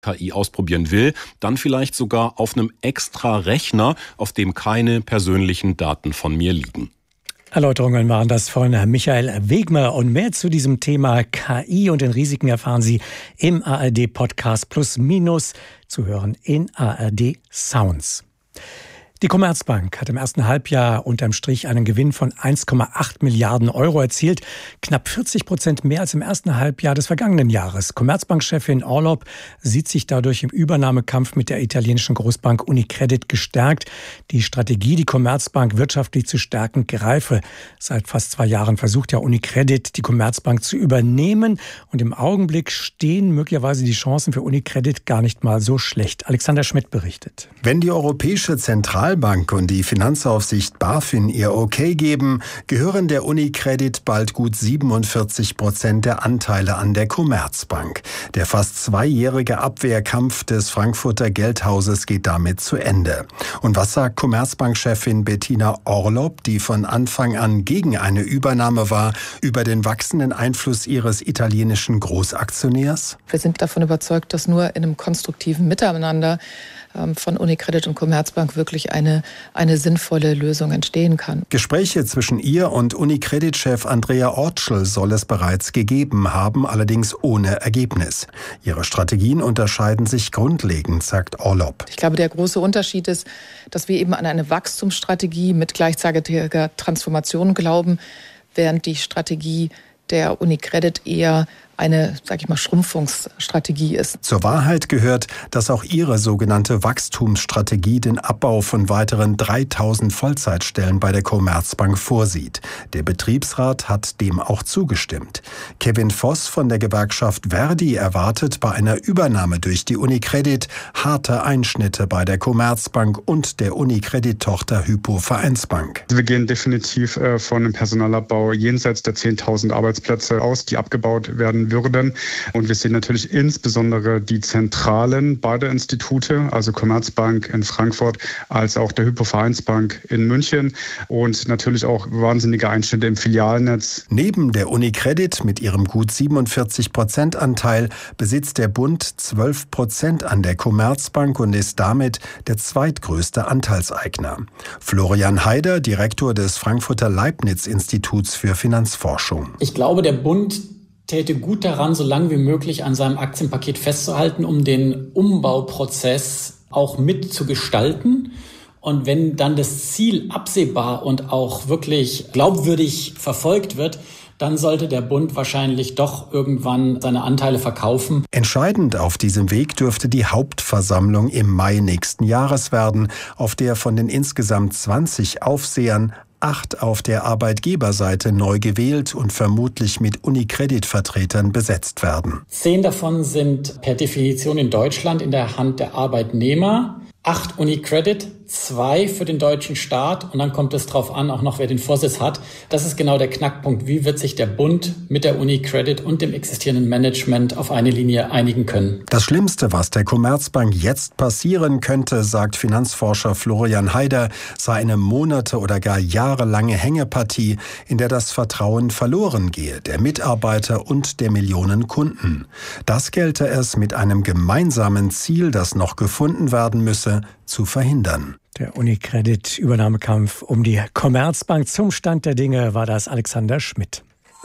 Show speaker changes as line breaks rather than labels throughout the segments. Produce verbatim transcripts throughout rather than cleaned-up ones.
K I ausprobieren will, dann vielleicht sogar auf einem extra Rechner, auf dem keine persönlichen Daten von mir liegen.
Erläuterungen waren das von Michael Wegmer. Und mehr zu diesem Thema K I und den Risiken erfahren Sie im A R D-Podcast Plus Minus zu hören in A R D Sounds. Die Commerzbank hat im ersten Halbjahr unterm Strich einen Gewinn von eins Komma acht Milliarden Euro erzielt. Knapp vierzig Prozent mehr als im ersten Halbjahr des vergangenen Jahres. Commerzbank-Chefin Orlopp sieht sich dadurch im Übernahmekampf mit der italienischen Großbank Unicredit gestärkt. Die Strategie, die Commerzbank wirtschaftlich zu stärken, greife. Seit fast zwei Jahren versucht ja Unicredit, die Commerzbank zu übernehmen. Und im Augenblick stehen möglicherweise die Chancen für Unicredit gar nicht mal so schlecht. Alexander Schmidt berichtet.
Wenn die Europäische Zentralbank und die Finanzaufsicht BaFin ihr Okay geben, gehören der Unicredit bald gut siebenundvierzig Prozent der Anteile an der Commerzbank. Der fast zweijährige Abwehrkampf des Frankfurter Geldhauses geht damit zu Ende. Und was sagt Commerzbank-Chefin Bettina Orlopp, die von Anfang an gegen eine Übernahme war, über den wachsenden Einfluss ihres italienischen Großaktionärs?
Wir sind davon überzeugt, dass nur in einem konstruktiven Miteinander von Unicredit und Commerzbank wirklich eine, eine sinnvolle Lösung entstehen kann.
Gespräche zwischen ihr und Unicredit-Chef Andrea Ortschl soll es bereits gegeben haben, allerdings ohne Ergebnis. Ihre Strategien unterscheiden sich grundlegend, sagt Orlopp.
Ich glaube, der große Unterschied ist, dass wir eben an eine Wachstumsstrategie mit gleichzeitiger Transformation glauben, während die Strategie der Unicredit eher eine, sag ich mal, Schrumpfungsstrategie ist.
Zur Wahrheit gehört, dass auch ihre sogenannte Wachstumsstrategie den Abbau von weiteren dreitausend Vollzeitstellen bei der Commerzbank vorsieht. Der Betriebsrat hat dem auch zugestimmt. Kevin Voss von der Gewerkschaft Verdi erwartet bei einer Übernahme durch die Unicredit harte Einschnitte bei der Commerzbank und der Unicredit-Tochter Hypo Vereinsbank.
Wir gehen definitiv von einem Personalabbau jenseits der zehntausend Arbeitsplätze aus, die abgebaut werden würden. Und wir sehen natürlich insbesondere die Zentralen beider Institute, also Commerzbank in Frankfurt als auch der Hypo Vereinsbank in München und natürlich auch wahnsinnige Einschnitte im Filialnetz.
Neben der Unicredit mit ihrem gut siebenundvierzig Prozent Anteil besitzt der Bund zwölf Prozent an der Commerzbank und ist damit der zweitgrößte Anteilseigner. Florian Haider, Direktor des Frankfurter Leibniz-Instituts für Finanzforschung.
Ich glaube, der Bund täte gut daran, so lange wie möglich an seinem Aktienpaket festzuhalten, um den Umbauprozess auch mitzugestalten. Und wenn dann das Ziel absehbar und auch wirklich glaubwürdig verfolgt wird, dann sollte der Bund wahrscheinlich doch irgendwann seine Anteile verkaufen.
Entscheidend auf diesem Weg dürfte die Hauptversammlung im Mai nächsten Jahres werden, auf der von den insgesamt zwanzig Aufsehern acht auf der Arbeitgeberseite neu gewählt und vermutlich mit Unicredit-Vertretern besetzt werden.
Zehn davon sind per Definition in Deutschland in der Hand der Arbeitnehmer. Acht Unicredit, zwei für den deutschen Staat und dann kommt es drauf an, auch noch wer den Vorsitz hat. Das ist genau der Knackpunkt. Wie wird sich der Bund mit der Unicredit und dem existierenden Management auf eine Linie einigen können?
Das Schlimmste, was der Commerzbank jetzt passieren könnte, sagt Finanzforscher Florian Haider, sei eine Monate- oder gar jahrelange Hängepartie, in der das Vertrauen verloren gehe, der Mitarbeiter und der Millionen Kunden. Das gelte es mit einem gemeinsamen Ziel, das noch gefunden werden müsse, zu verhindern.
Der Unicredit-Übernahmekampf um die Commerzbank. Zum Stand der Dinge war das Alexander Schmidt.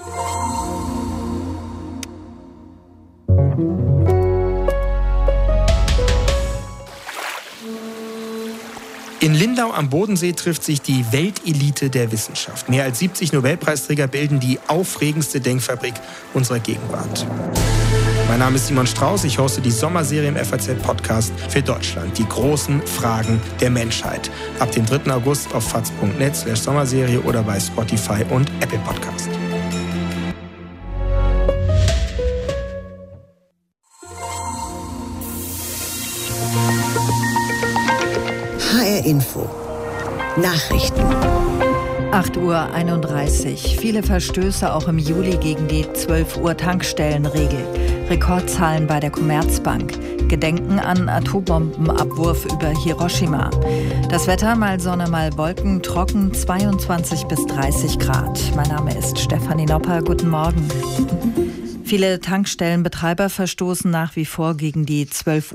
In Lindau am Bodensee trifft sich die Weltelite der Wissenschaft. Mehr als siebzig Nobelpreisträger bilden die aufregendste Denkfabrik unserer Gegenwart. Mein Name ist Simon Strauß, ich hoste die Sommerserie im F A Z-Podcast für Deutschland. Die großen Fragen der Menschheit. Ab dem dritten August auf faz punkt net slash Sommerserie oder bei Spotify und Apple Podcast.
H R Info. Nachrichten.
acht Uhr einunddreißig. Viele Verstöße auch im Juli gegen die zwölf Uhr Tankstellenregel. Rekordzahlen bei der Commerzbank. Gedenken an Atombombenabwurf über Hiroshima. Das Wetter, mal Sonne, mal Wolken, trocken, zweiundzwanzig bis dreißig Grad. Mein Name ist Stefanie Nopper. Guten Morgen. Viele Tankstellenbetreiber verstoßen nach wie vor gegen die zwölf